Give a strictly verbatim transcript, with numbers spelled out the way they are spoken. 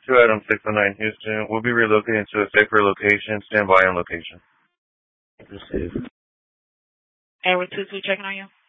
two Adam six oh nine Houston. We'll be relocating to a safer location. Stand by on location. Received. Edward two two checking on you.